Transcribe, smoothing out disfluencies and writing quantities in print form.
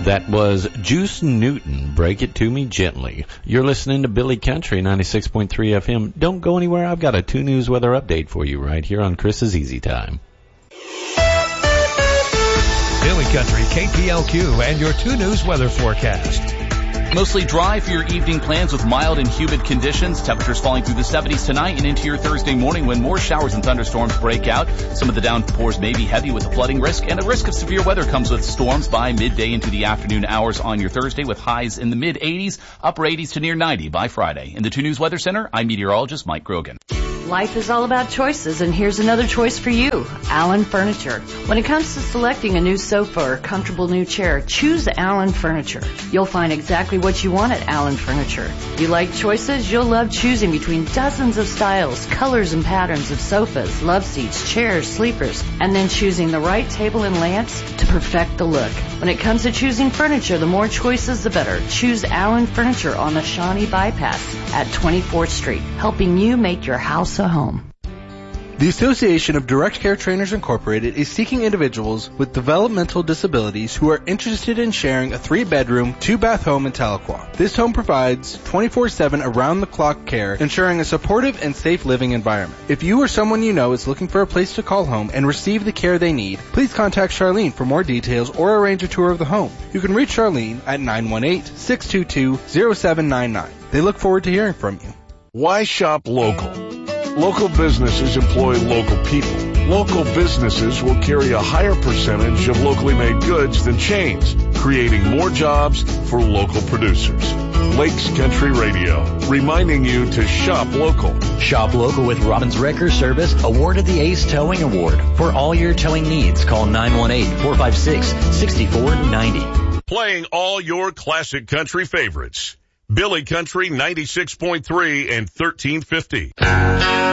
That was Juice Newton, Break It To Me Gently. You're listening to Billy Country, 96.3 FM. Don't go anywhere. I've got a 2 News weather update for you right here on Chris's Easy Time. Billy Country, KPLQ, and your 2 News weather forecast. Mostly dry for your evening plans with mild and humid conditions. Temperatures falling through the 70s tonight and into your Thursday morning when more showers and thunderstorms break out. Some of the downpours may be heavy with a flooding risk, and a risk of severe weather comes with storms by midday into the afternoon hours on your Thursday with highs in the mid-80s, upper 80s to near 90 by Friday. In the 2 News Weather Center, I'm meteorologist Mike Grogan. Life is all about choices, and here's another choice for you, Allen Furniture. When it comes to selecting a new sofa or comfortable new chair, choose Allen Furniture. You'll find exactly what you want at Allen Furniture. You like choices? You'll love choosing between dozens of styles, colors, and patterns of sofas, love seats, chairs, sleepers, and then choosing the right table and lamps to perfect the look. When it comes to choosing furniture, the more choices, the better. Choose Allen Furniture on the Shawnee Bypass at 24th Street, helping you make your house a home. The Association of Direct Care Trainers Incorporated is seeking individuals with developmental disabilities who are interested in sharing a 3-bedroom, 2-bath home in Tahlequah. This home provides 24/7 around-the-clock care, ensuring a supportive and safe living environment. If you or someone you know is looking for a place to call home and receive the care they need, please contact Charlene for more details or arrange a tour of the home. You can reach Charlene at 918-622-0799. They look forward to hearing from you. Why shop local? Local businesses employ local people. Local businesses will carry a higher percentage of locally made goods than chains, creating more jobs for local producers. Lakes Country Radio, reminding you to shop local. Shop local with Robbins Wrecker Service, awarded the Ace Towing Award. For all your towing needs, call 918-456-6490. Playing all your classic country favorites. Billy Country 96.3 and 1350.